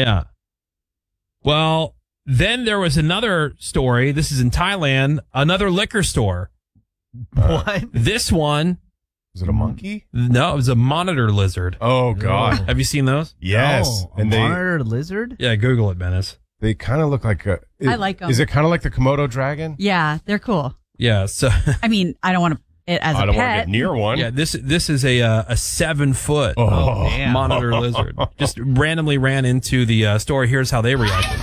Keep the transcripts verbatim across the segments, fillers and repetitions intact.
Yeah. Well, then there was another story. This is in Thailand. Another liquor store. What? Uh, this one. Was it a monkey? No, it was a monitor lizard. Oh, God. Have you seen those? Yes. Oh, a and they monitor lizard? Yeah, Google it, Menace. they kind of look like a... It, I like 'em. Is it kind of like the Komodo dragon? Yeah, they're cool. Yeah, so... I mean, I don't want to it as I a don't want to pet. get near one. Yeah, this this is a uh, a seven foot Oh, damn. monitor lizard. Just randomly ran into the uh, store. Here's how they reacted.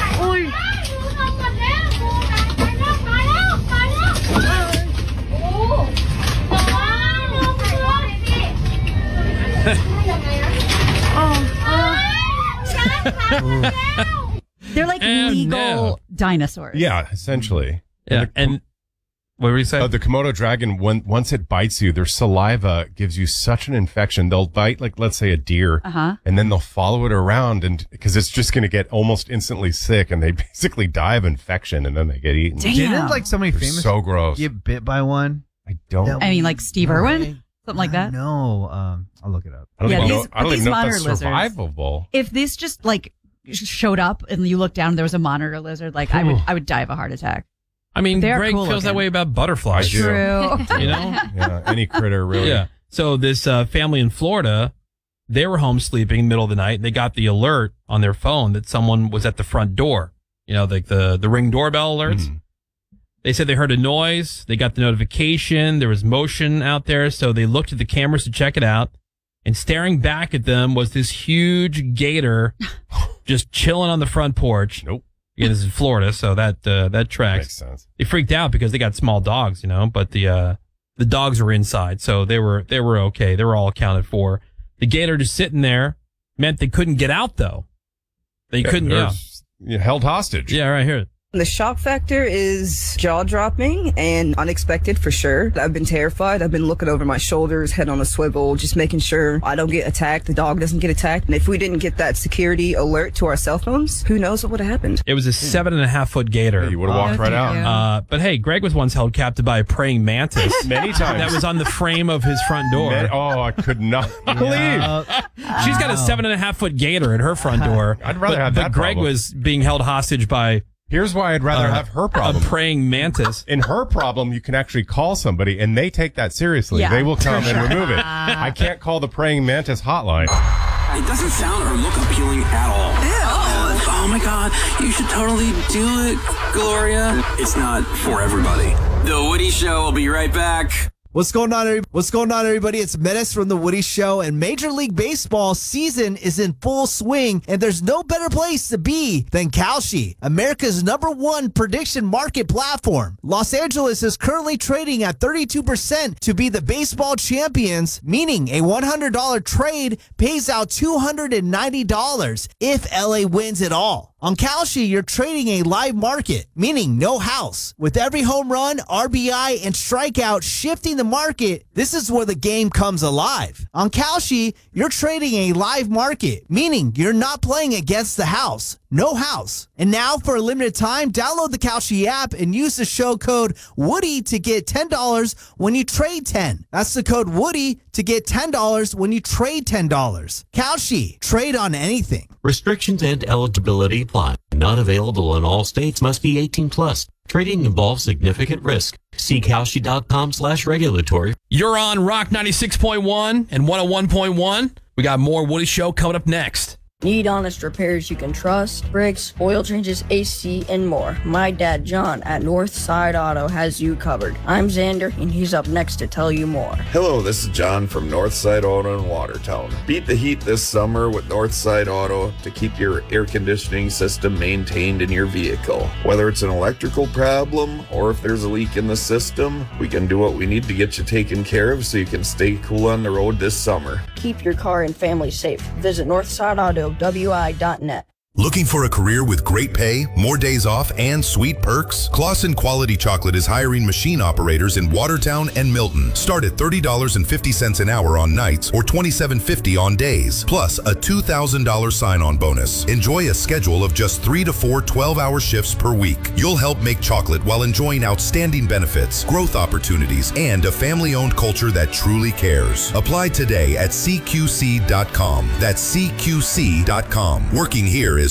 They're like And legal no. dinosaurs. Yeah, essentially. Yeah, and what were you saying? Uh, the Komodo dragon, when, once it bites you, their saliva gives you such an infection. They'll bite, like, let's say a deer, Uh-huh. and then they'll follow it around, and because it's just going to get almost instantly sick, and they basically die of infection, and then they get eaten. Damn. Didn't like somebody They're famous so gross. get bit by one? I don't. That I mean, like Steve No Irwin? way. Something like that? No, um, I'll look it up. I don't Yeah, even these- know. I don't but even these know if that's monitor lizards- survivable. If this just like sh- showed up and you looked down and there was a monitor lizard, like I would I would die of a heart attack. I mean, They're Greg cool feels that looking. way about butterflies. I do. True. You know? Yeah, any critter really. Yeah. So this uh, family in Florida, they were home sleeping in the middle of the night, and they got the alert on their phone that someone was at the front door. You know, like the, the Ring doorbell alerts. Mm. They said they heard a noise. They got the notification. There was motion out there. So they looked at the cameras to check it out. And staring back at them was this huge gator just chilling on the front porch. Nope. Yeah, this is Florida, so that uh, that tracks. Makes sense. They freaked out because they got small dogs, you know, but the uh, the dogs were inside, so they were they were okay. They were all accounted for. The gator just sitting there meant they couldn't get out, though. They Yeah, couldn't. they're Yeah. s- yeah, held hostage. Yeah, right here. The shock factor is jaw-dropping and unexpected for sure. I've been terrified. I've been looking over my shoulders, head on a swivel, just making sure I don't get attacked, the dog doesn't get attacked. And if we didn't get that security alert to our cell phones, who knows what would have happened? It was a seven and a half foot gator. Yeah, you would have walked Oh, right thank out. you. Uh, but hey, Greg was once held captive by a praying mantis. Many times. That was on the frame of his front door. Man, oh, I could not believe. Uh, She's got a seven and a half foot gator at her front door. I'd rather but, have but that Greg problem. was being held hostage by Here's why I'd rather uh, have her a problem. praying mantis. In her problem, you can actually call somebody, and they take that seriously. Yeah, they will come for and sure. remove it. I can't call the praying mantis hotline. It doesn't sound or look appealing at all. Oh, oh my God, you should totally do it, Gloria. It's not for everybody. The Woody Show will be right back. What's going on, everybody? What's going on, everybody? It's Menace from The Woody Show, and Major League Baseball season is in full swing, and there's no better place to be than Kalshi, America's number one prediction market platform. Los Angeles is currently trading at thirty-two percent to be the baseball champions, meaning a one hundred dollars trade pays out two hundred ninety dollars if L A wins it all. On Kalshi, you're trading a live market, meaning no house. With every home run, R B I, and strikeout shifting the market, this is where the game comes alive. On Kalshi, you're trading a live market, meaning you're not playing against the house. No house. And now, for a limited time, download the Kalshi app and use the show code Woody to get ten dollars when you trade ten. That's the code Woody to get ten dollars when you trade ten dollars. Kalshi, trade on anything. Restrictions and eligibility apply. Not available in all states. Must be eighteen plus. Trading involves significant risk. See Kalshi.com slash regulatory. You're on Rock ninety-six point one and one oh one point one. We got more Woody Show coming up next. Need honest repairs you can trust? Brakes, oil changes, A C, and more. My dad, John, at Northside Auto has you covered. I'm Xander, and he's up next to tell you more. Hello, this is John from Northside Auto in Watertown. Beat the heat this summer with Northside Auto to keep your air conditioning system maintained in your vehicle. Whether it's an electrical problem or if there's a leak in the system, we can do what we need to get you taken care of so you can stay cool on the road this summer. Keep your car and family safe. Visit Northside Auto W I dot net. Looking for a career with great pay, more days off, and sweet perks? Clausen Quality Chocolate is hiring machine operators in Watertown and Milton. Start at thirty dollars and fifty cents an hour on nights or twenty-seven fifty on days, plus a two thousand dollars sign-on bonus. Enjoy a schedule of just three to four twelve-hour shifts per week. You'll help make chocolate while enjoying outstanding benefits, growth opportunities, and a family-owned culture that truly cares. Apply today at C Q C dot com. That's C Q C dot com. Working here is